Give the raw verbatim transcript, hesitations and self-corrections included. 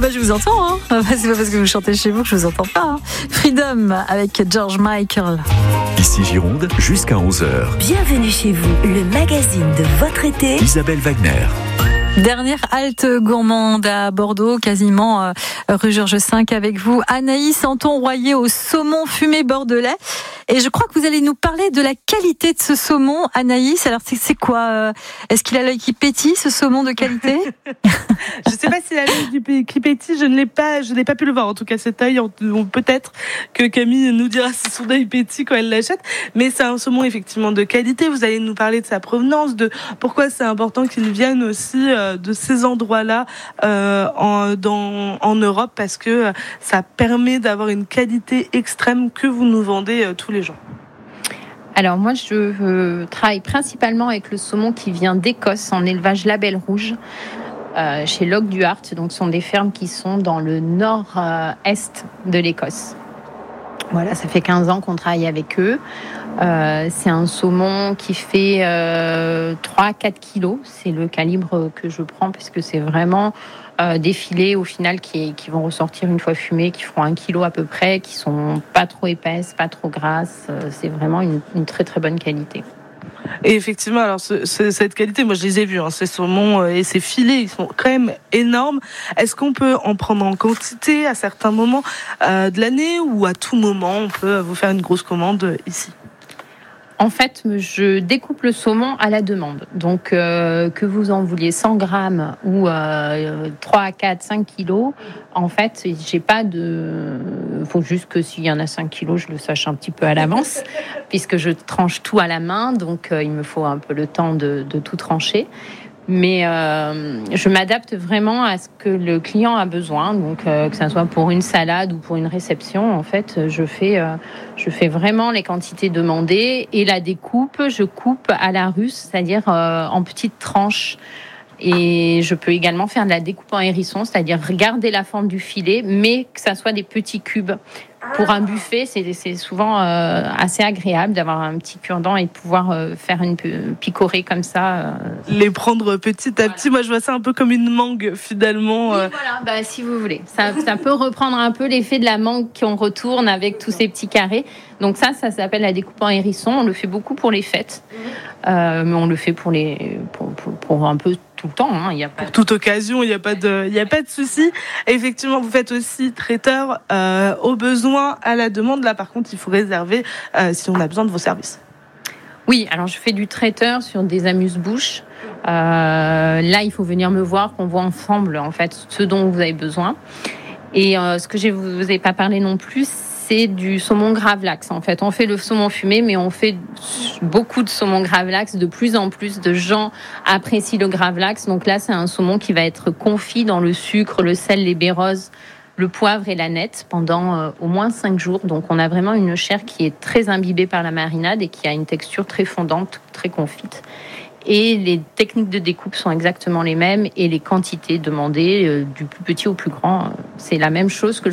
bah, je vous entends. Hein. C'est pas parce que vous chantez chez vous que je vous entends pas. Hein. Freedom avec George Michael. Ici Gironde, jusqu'à onze heures. Bienvenue chez vous, le magazine de votre été. Isabelle Wagner. Dernière halte gourmande à Bordeaux, quasiment euh, rue Georges cinq avec vous. Anaïs Anton-Royer au saumon fumé bordelais. Et je crois que vous allez nous parler de la qualité de ce saumon, Anaïs. Alors, c'est, c'est quoi euh, Est-ce qu'il a l'œil qui pétille, ce saumon de qualité? Je ne sais pas s'il a l'œil qui pétille, je ne l'ai pas, je n'ai pas pu le voir. En tout cas, cet œil, peut-être que Camille nous dira si son œil pétille quand elle l'achète. Mais c'est un saumon effectivement de qualité. Vous allez nous parler de sa provenance, de pourquoi c'est important qu'il vienne aussi euh, de ces endroits-là euh, en, dans, en Europe, parce que ça permet d'avoir une qualité extrême que vous nous vendez euh, tous les jours. Alors moi, je euh, travaille principalement avec le saumon qui vient d'Écosse en élevage Label Rouge. Euh, chez Loch Duart, donc ce sont des fermes qui sont dans le nord-est de l'Écosse. Voilà, ça fait quinze ans qu'on travaille avec eux. Euh, c'est un saumon qui fait euh, trois à quatre kilos. C'est le calibre que je prends parce que c'est vraiment euh, des filets au final qui, qui vont ressortir une fois fumés, qui feront un kilo à peu près, qui sont pas trop épaisses, pas trop grasses. C'est vraiment une, une très très bonne qualité. Et effectivement, alors ce, ce, cette qualité, moi je les ai vus, hein, ces saumons euh, et ces filets, ils sont quand même énormes. Est-ce qu'on peut en prendre en quantité à certains moments euh, de l'année ou à tout moment on peut vous faire une grosse commande euh, ici? En fait, je découpe le saumon à la demande. Donc, euh, que vous en vouliez cent grammes ou euh, trois, quatre, cinq kilos, en fait, j'ai pas de... Il faut juste que s'il y en a cinq kilos, je le sache un petit peu à l'avance, puisque je tranche tout à la main. Donc, euh, il me faut un peu le temps de, de tout trancher. Mais euh, je m'adapte vraiment à ce que le client a besoin, donc euh, que ce soit pour une salade ou pour une réception. En fait, je fais, euh, je fais vraiment les quantités demandées et la découpe, je coupe à la russe, c'est-à-dire euh, en petites tranches. Et je peux également faire de la découpe en hérisson, c'est-à-dire garder la forme du filet, mais que ça soit des petits cubes. Pour un buffet, c'est, c'est souvent euh, assez agréable d'avoir un petit cure-dent et de pouvoir euh, faire une picorée comme ça. Euh. Les prendre petit à petit. Voilà. Moi, je vois ça un peu comme une mangue, finalement. Euh. Oui, voilà, bah, si vous voulez. Ça, ça peut reprendre un peu l'effet de la mangue qu'on retourne avec tous ces petits carrés. Donc ça, ça s'appelle la découpe en hérisson. On le fait beaucoup pour les fêtes. Euh, mais on le fait pour, les, pour, pour, pour un peu tout le temps. Hein. Il y a pas... Pour toute occasion, il n'y a pas de, il y a pas de souci. Effectivement, vous faites aussi traiteur euh, au besoin, à la demande. Là, par contre, il faut réserver euh, si on a besoin de vos services. Oui, alors je fais du traiteur sur des amuse-bouches. Euh, là, il faut venir me voir, qu'on voit ensemble en fait ce dont vous avez besoin. Et euh, ce que je ne vous ai pas parlé non plus, c'est du saumon gravlax. En fait, on fait le saumon fumé, mais on fait beaucoup de saumon gravlax. De plus en plus de gens apprécient le gravlax. Donc là, c'est un saumon qui va être confit dans le sucre, le sel, les baies roses, le poivre et la nette pendant euh, au moins cinq jours. Donc on a vraiment une chair qui est très imbibée par la marinade et qui a une texture très fondante, très confite. Et les techniques de découpe sont exactement les mêmes et les quantités demandées, euh, du plus petit au plus grand, euh, c'est la même chose que le